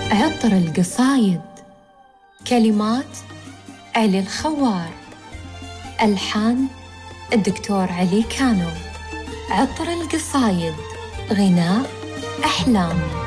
عطر القصايد. كلمات علي الخوار، ألحان الدكتور علي كانو. عطر القصايد، غناء أحلام.